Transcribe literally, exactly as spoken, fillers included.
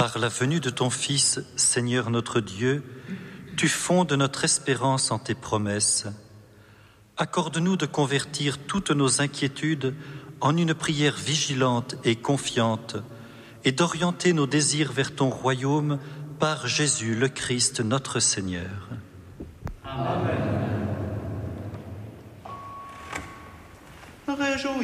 Par la venue de ton Fils, Seigneur notre Dieu, tu fondes notre espérance en tes promesses. Accorde-nous de convertir toutes nos inquiétudes en une prière vigilante et confiante et d'orienter nos désirs vers ton royaume par Jésus le Christ notre Seigneur. Amen. Réjouis